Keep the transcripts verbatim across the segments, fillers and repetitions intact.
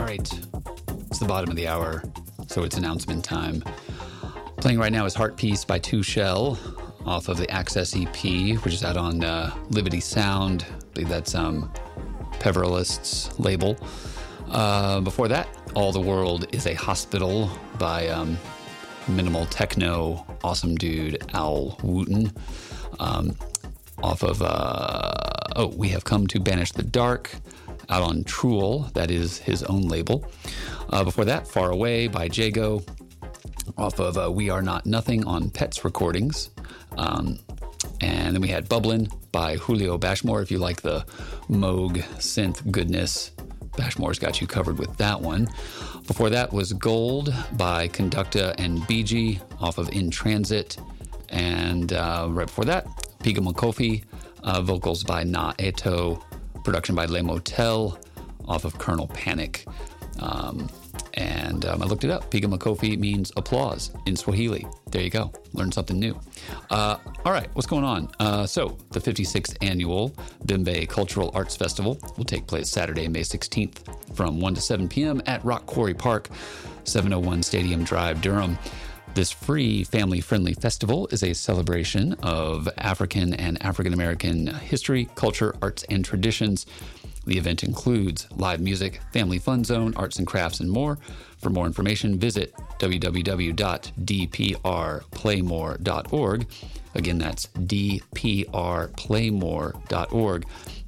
right. It's the bottom of the hour, so it's announcement time. Playing right now is Heart Piece by Two Shell off of the Access E P, which is out on uh, Liberty Sound. I believe that's um, Peveralist's label. Uh, before that, All the World is a Hospital by um, minimal techno awesome dude Al Wooten. Um, off of, uh, oh, We Have Come to Banish the Dark, out on Truel, that is his own label. Uh, before that, Far Away by Jago, off of uh, We Are Not Nothing on Pets Recordings. Um, and then we had Bubblin' by Julio Bashmore. If you like the Moog synth goodness, Bashmore's got you covered with that one. Before that was Gold by Conducta and B G off of In Transit. And uh, right before that, Piga Mokofi, uh, vocals by Na Eto, production by Le Motel off of Colonel Panic. Um, and um, I looked it up. Piga Mokofi means applause in Swahili. There you go. Learned something new. Uh, all right, what's going on? Uh, so, the fifty-sixth Annual Bimbe Cultural Arts Festival will take place Saturday, May sixteenth from one to seven p.m. at Rock Quarry Park, seven oh one Stadium Drive, Durham. This free, family-friendly festival is a celebration of African and African-American history, culture, arts, and traditions. The event includes live music, family fun zone, arts and crafts, and more. For more information, visit w w w dot d p r playmore dot org. Again, that's d p r playmore dot org.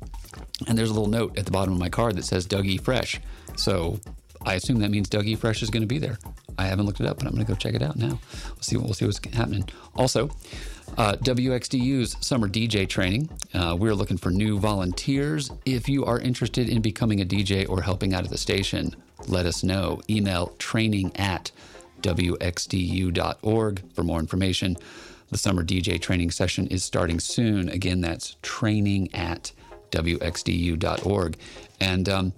And there's a little note at the bottom of my card that says Doug E. Fresh. So I assume that means Doug E. Fresh is going to be there. I haven't looked it up, but I'm going to go check it out now. We'll see, we'll see what's happening. Also, uh, W X D U's summer D J training. Uh, we're looking for new volunteers. If you are interested in becoming a D J or helping out at the station, let us know. Email training at w x d u dot org for more information. The summer D J training session is starting soon. Again, that's training at w x d u dot org. And um,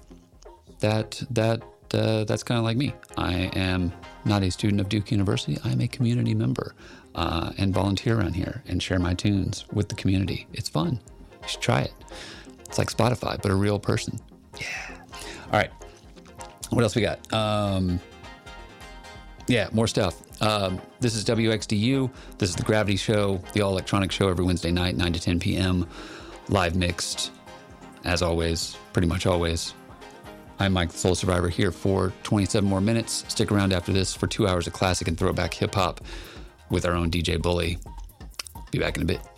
that that uh, that's kind of like me. I am not a student of Duke University. I am a community member uh, and volunteer around here and share my tunes with the community. It's fun. You should try it. It's like Spotify, but a real person. Yeah. All right. What else we got? Um, yeah, more stuff. Um, this is W X D U. This is the Gravity Show, the all-electronic show every Wednesday night, nine to ten p.m. Live mixed, as always, pretty much always. I'm Mike, the Soul Survivor, here for twenty-seven more minutes. Stick around after this for two hours of classic and throwback hip-hop with our own D J Bully. Be back in a bit.